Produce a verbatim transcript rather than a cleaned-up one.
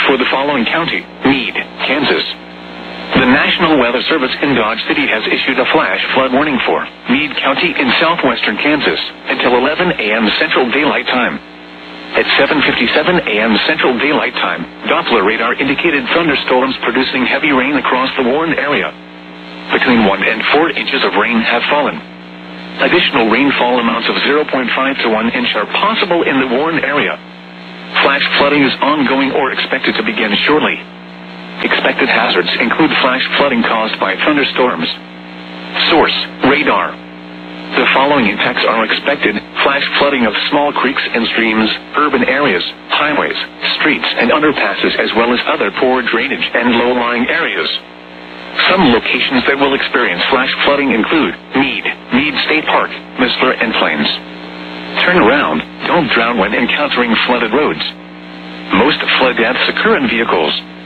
for the following county: Meade, Kansas. The National Weather Service in Dodge City has issued a flash flood warning for Meade County in southwestern Kansas until eleven a m Central Daylight Time. At seven fifty-seven a m Central Daylight Time, Doppler radar indicated thunderstorms producing heavy rain across the warned area. Between one and four inches of rain have fallen. Additional rainfall amounts of zero point five to one inch are possible in the warned area. Flash flooding is ongoing or expected to begin shortly. Expected hazards include flash flooding caused by thunderstorms. Source: radar. The following impacts are expected: flash flooding of small creeks and streams, urban areas, highways, streets, and underpasses, as well as other poor drainage and low-lying areas. Some locations that will experience flash flooding include Meade, Meade State Park, Whistler, and Plains. Turn around. Don't drown when encountering flooded roads. Most flood deaths occur in vehicles.